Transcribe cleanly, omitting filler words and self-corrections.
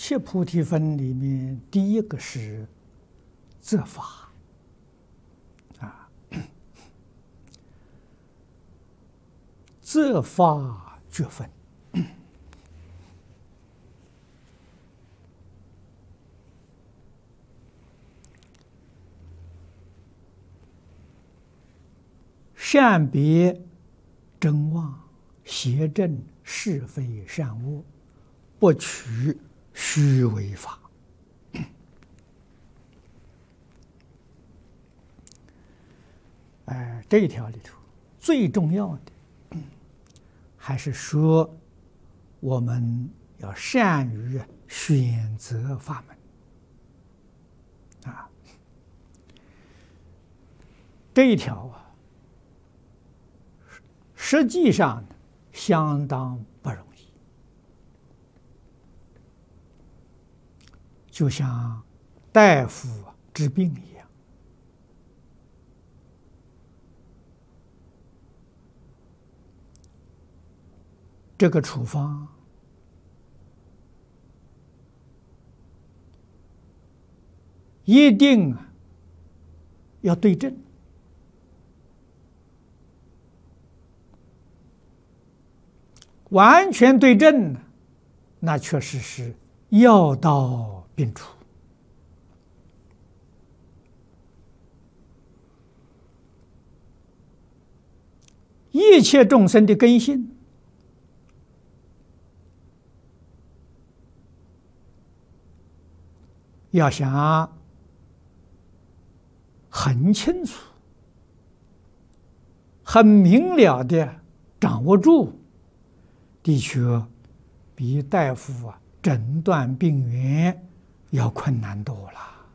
七菩提分里面第一个是责法啊，责法觉分。善别真妄，邪正是非善恶，不取虚伪法。这一条里头最重要的，还是说我们要善于选择法门啊。这一条啊，实际上相当不容易，就像大夫治病一样，这个处方一定要对症。完全对症，那确实是药到病除。一切众生的根性，要想很清楚、很明了的掌握住，的确比大夫诊断病源要困难多了。